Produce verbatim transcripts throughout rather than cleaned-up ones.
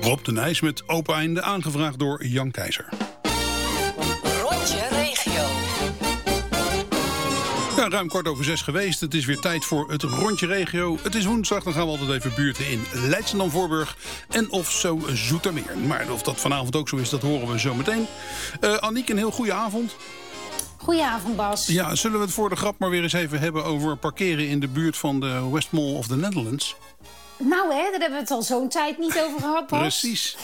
Rob de Nijs met Open Einde, aangevraagd door Jan Keizer. Rondje regio. Ja, ruim kwart over zes geweest. Het is weer tijd voor het Rondje Regio. Het is woensdag, dan gaan we altijd even buurten in Leidschendam-Voorburg en of zo Zoetermeer. Maar of dat vanavond ook zo is, dat horen we zo meteen. Uh, Aniek, een heel goede avond. Goedenavond, Bas. Ja, zullen we het voor de grap maar weer eens even hebben over parkeren in de buurt van de West Mall of the Netherlands? Nou hè, daar hebben we het al zo'n tijd niet over gehad, Bas. Precies.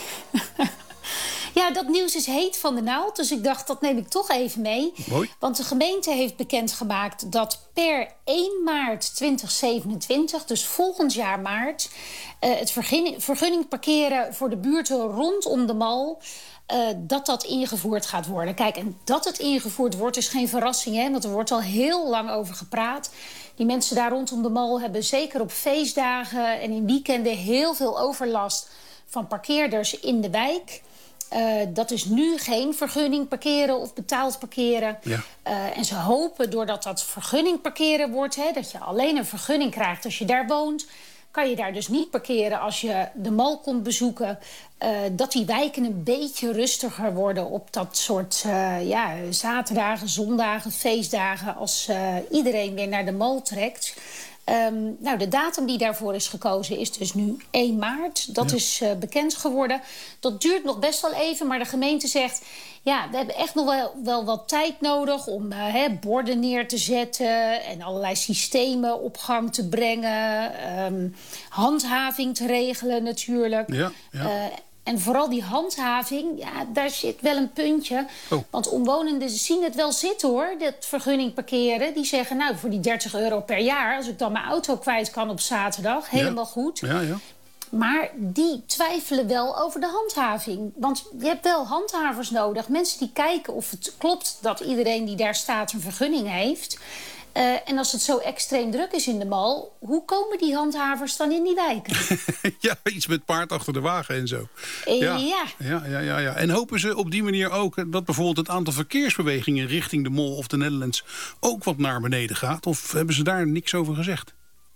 Ja, dat nieuws is heet van de naald, dus ik dacht dat neem ik toch even mee. Mooi. Want de gemeente heeft bekendgemaakt dat per één maart tweeduizend zevenentwintig, dus volgend jaar maart, uh, het vergunning, vergunning parkeren voor de buurten rondom de Mal, Uh, dat dat ingevoerd gaat worden. Kijk, en dat het ingevoerd wordt is geen verrassing, hè, want er wordt al heel lang over gepraat. Die mensen daar rondom de Mal hebben zeker op feestdagen en in weekenden heel veel overlast van parkeerders in de wijk. Uh, dat is nu geen vergunning parkeren of betaald parkeren. Ja. Uh, en ze hopen, doordat dat vergunning parkeren wordt, hè, dat je alleen een vergunning krijgt als je daar woont, kan je daar dus niet parkeren als je de Mal komt bezoeken. Uh, dat die wijken een beetje rustiger worden op dat soort uh, ja, zaterdagen, zondagen, feestdagen, als uh, iedereen weer naar de Mal trekt. Um, nou, de datum die daarvoor is gekozen is dus nu één maart. Dat ja. is uh, bekend geworden. Dat duurt nog best wel even, maar de gemeente zegt, ja, we hebben echt nog wel, wel wat tijd nodig om uh, hè, borden neer te zetten en allerlei systemen op gang te brengen. Um, handhaving te regelen natuurlijk. Ja, ja. Uh, En vooral die handhaving, ja, daar zit wel een puntje. Oh. Want omwonenden zien het wel zitten, hoor, dat vergunning parkeren. Die zeggen, nou, voor die dertig euro per jaar, als ik dan mijn auto kwijt kan op zaterdag, helemaal ja. goed. Ja, ja. Maar die twijfelen wel over de handhaving. Want je hebt wel handhavers nodig. Mensen die kijken of het klopt dat iedereen die daar staat een vergunning heeft. Uh, en als het zo extreem druk is in de Mal, hoe komen die handhavers dan in die wijken? Ja, iets met paard achter de wagen en zo. Uh, ja. ja. Ja, ja, ja, ja. En hopen ze op die manier ook dat bijvoorbeeld het aantal verkeersbewegingen richting de Mall of the Netherlands ook wat naar beneden gaat? Of hebben ze daar niks over gezegd?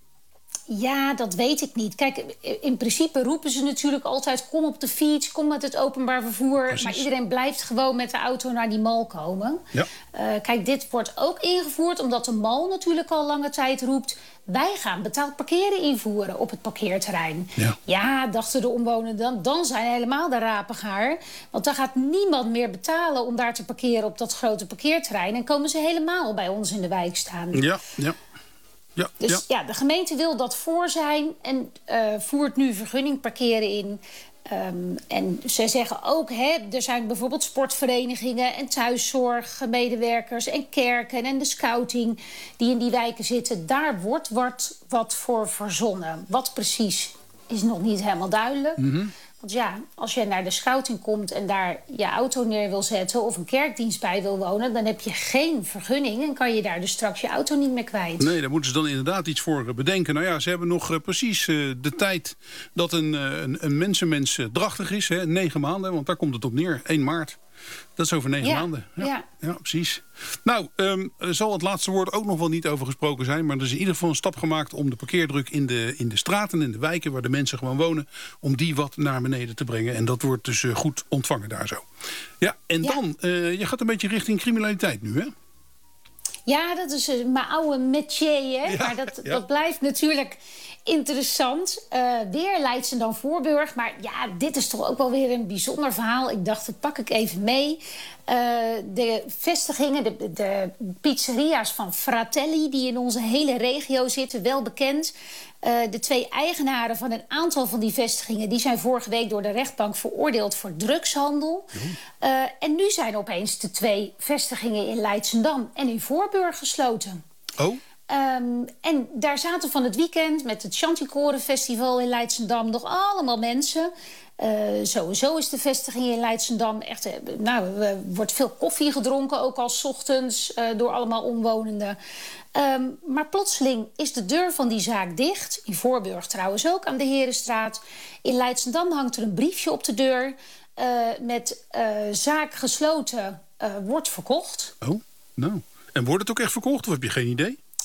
Ja, dat weet ik niet. Kijk, in principe roepen ze natuurlijk altijd, kom op de fiets, kom met het openbaar vervoer. Precies. Maar iedereen blijft gewoon met de auto naar die Mal komen. Ja. Uh, kijk, dit wordt ook ingevoerd omdat de Mal natuurlijk al lange tijd roept, wij gaan betaald parkeren invoeren op het parkeerterrein. Ja, ja dachten de omwonenden, dan, dan zijn helemaal de rapen gaar. Want dan gaat niemand meer betalen om daar te parkeren op dat grote parkeerterrein. En komen ze helemaal bij ons in de wijk staan. Ja, ja. Ja, dus ja. ja, de gemeente wil dat voor zijn en uh, voert nu vergunning parkeren in. Um, en ze zeggen ook, hè, er zijn bijvoorbeeld sportverenigingen en thuiszorgmedewerkers en kerken en de scouting die in die wijken zitten. Daar wordt wat, wat voor verzonnen. Wat precies is nog niet helemaal duidelijk. Mm-hmm. Want ja, als je naar de scouting komt en daar je auto neer wil zetten of een kerkdienst bij wil wonen, dan heb je geen vergunning en kan je daar dus straks je auto niet meer kwijt. Nee, daar moeten ze dan inderdaad iets voor bedenken. Nou ja, ze hebben nog uh, precies uh, de tijd dat een, uh, een, een mensenmens uh, drachtig is. Hè? Negen maanden, want daar komt het op neer. één maart. Dat is over negen ja, maanden. Ja, ja. ja, precies. Nou, um, er zal het laatste woord ook nog wel niet over gesproken zijn. Maar er is in ieder geval een stap gemaakt om de parkeerdruk in de, in de straten en de wijken waar de mensen gewoon wonen, om die wat naar beneden te brengen. En dat wordt dus uh, goed ontvangen daar zo. Ja, en ja. dan, uh, je gaat een beetje richting criminaliteit nu, hè? Ja, dat is uh, mijn oude métier, hè? Ja, maar dat, ja. dat blijft natuurlijk interessant. Uh, weer Leidschendam Voorburg. Maar ja, dit is toch ook wel weer een bijzonder verhaal. Ik dacht, dat pak ik even mee. Uh, de vestigingen, de, de pizzeria's van Fratelli, die in onze hele regio zitten, wel bekend. Uh, de twee eigenaren van een aantal van die vestigingen, die zijn vorige week door de rechtbank veroordeeld voor drugshandel. Uh, en nu zijn opeens de twee vestigingen in Leidschendam en in Voorburg gesloten. Oh? Um, en daar zaten van het weekend met het Chanticoren Festival in Leidschendam nog allemaal mensen. Uh, sowieso is de vestiging in Leidschendam echt, nou, er wordt veel koffie gedronken, ook al 's ochtends, uh, door allemaal omwonenden. Um, maar plotseling is de deur van die zaak dicht. In Voorburg trouwens ook, aan de Herenstraat. In Leidschendam hangt er een briefje op de deur uh, met uh, zaak gesloten, uh, wordt verkocht. Oh, nou. En wordt het ook echt verkocht of heb je geen idee?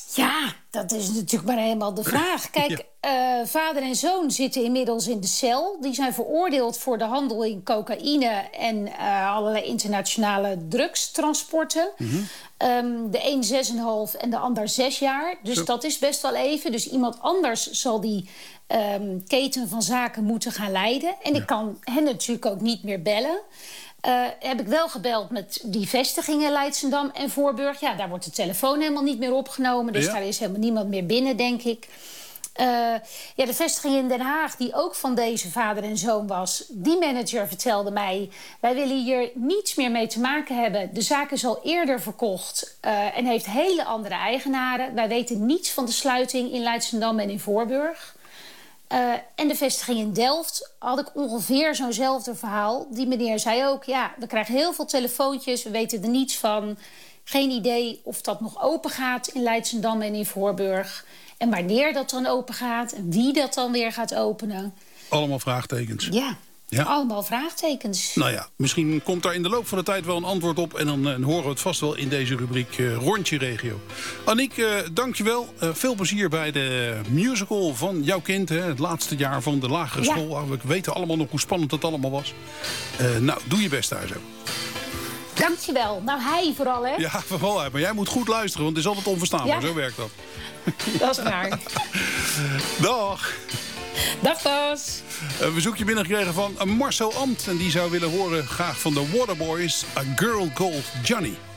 Ja, dat is natuurlijk maar helemaal de vraag. Kijk, ja. uh, vader en zoon zitten inmiddels in de cel. Die zijn veroordeeld voor de handel in cocaïne en uh, allerlei internationale drugstransporten. Mm-hmm. Um, de een zes en een half en de ander zes jaar. Dus Zo. dat is best wel even. Dus iemand anders zal die um, keten van zaken moeten gaan leiden. En ja. ik kan hen natuurlijk ook niet meer bellen. Uh, heb ik wel gebeld met die vestigingen Leidschendam en Voorburg. Ja, daar wordt de telefoon helemaal niet meer opgenomen. Dus ja. daar is helemaal niemand meer binnen, denk ik. Uh, ja, de vestiging in Den Haag, die ook van deze vader en zoon was... die manager vertelde mij... wij willen hier niets meer mee te maken hebben. De zaak is al eerder verkocht uh, en heeft hele andere eigenaren. Wij weten niets van de sluiting in Leidschendam en in Voorburg. Uh, en de vestiging in Delft had ik ongeveer zo'nzelfde verhaal. Die meneer zei ook, ja, we krijgen heel veel telefoontjes... we weten er niets van. Geen idee of dat nog open gaat in Leidschendam en in Voorburg... en wanneer dat dan open gaat en wie dat dan weer gaat openen. Allemaal vraagtekens. Ja, ja. allemaal vraagtekens. Nou ja, misschien komt daar in de loop van de tijd wel een antwoord op... en dan uh, horen we het vast wel in deze rubriek uh, Rondje Regio. Aniek, uh, dank je wel. Uh, veel plezier bij de musical van jouw kind. Hè, het laatste jaar van de lagere ja. school. We weten allemaal nog hoe spannend dat allemaal was. Uh, nou, doe je best daar zo. Dankjewel. Nou, hij vooral, hè? Ja, vooral hij. Maar jij moet goed luisteren, want het is altijd onverstaanbaar. Ja. Zo werkt dat. Dat is waar. Dag. Dag, Bas. Een bezoekje binnengekregen van Marcel Amt. En die zou willen horen graag van de Waterboys, A Girl Called Johnny.